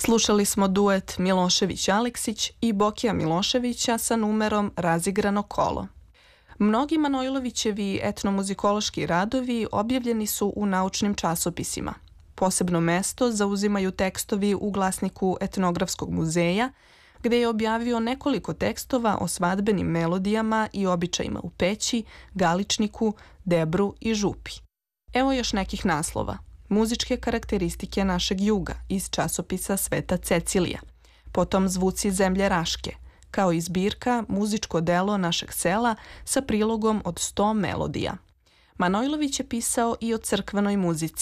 Slušali smo duet Milošević-Aleksić i Bokija Miloševića sa numerom Razigrano kolo. Mnogi Manojlovićevi etnomuzikološki radovi objavljeni su u naučnim časopisima. Posebno mesto zauzimaju tekstovi u glasniku Etnografskog muzeja, gde je objavio nekoliko tekstova o svadbenim melodijama i običajima u Peći, Galičniku, Debru i Župi. Evo još nekih naslova. Muzičke karakteristike našeg juga iz časopisa Sveta Cecilija, potom Zvuci zemlje Raške, kao i zbirka Muzičko delo našeg sela sa prilogom od 100 melodija. Manojlović je pisao i o crkvenoj muzici,